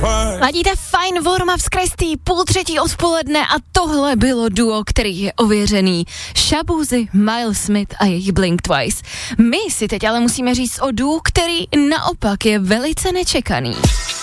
Ladíte Fine Warm-up z Kristý, 2:30 odpoledne a tohle bylo duo, který je ověřený. Shaboozey, Miles Smith a jejich Blink Twice. My si teď ale musíme říct o duo, který naopak je velice nečekaný.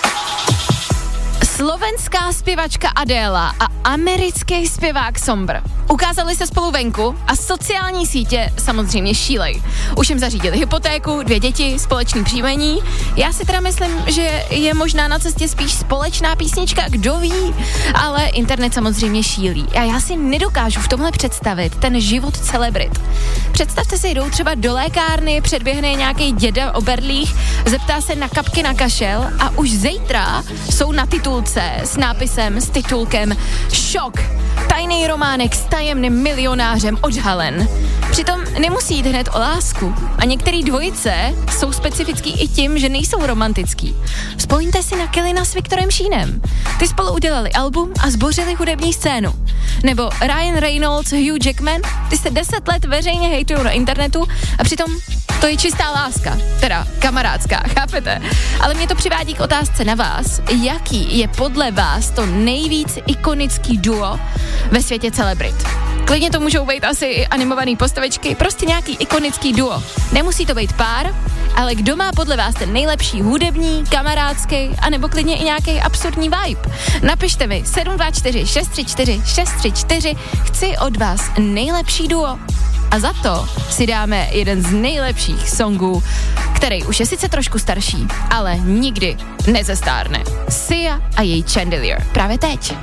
Slovenská zpěvačka Adéla a americký zpěvák Sombr ukázali se spolu venku a sociální sítě samozřejmě šílej. Už jim zařídili hypotéku, 2 děti, společný příjmení. Já si teda myslím, že je možná na cestě spíš společná písnička, kdo ví, ale internet samozřejmě šílí. A já si nedokážu v tomhle představit ten život celebrit. Představte si, jdou třeba do lékárny, předběhne nějaký děda o berlích, zeptá se na kapky na kašel a už zítra jsou na titulce s nápisem, s titulkem Šok! Tajný románek s tajemným milionářem odhalen. Přitom nemusí jít hned o lásku. A některé dvojice jsou specifický i tím, že nejsou romantický. Vzpomeňte si na Kellina s Viktorem Sheenem. Ty spolu udělali album a zbořili hudební scénu. Nebo Ryan Reynolds, Hugh Jackman, ty se 10 let veřejně hejtují na internetu a přitom to je čistá láska, teda kamarádská, chápete? Ale mě to přivádí k otázce na vás, jaký je podle vás to nejvíc ikonický duo ve světě celebrit. Klidně to můžou být asi i animovaný postavičky, prostě nějaký ikonický duo. Nemusí to být pár, ale kdo má podle vás ten nejlepší hudební, kamarádský, anebo klidně i nějaký absurdní vibe? Napište mi 724 634 634, chci od vás nejlepší duo. A za to si dáme jeden z nejlepších songů, který už je sice trošku starší, ale nikdy nezestárne. Sia a její Chandelier. Právě teď.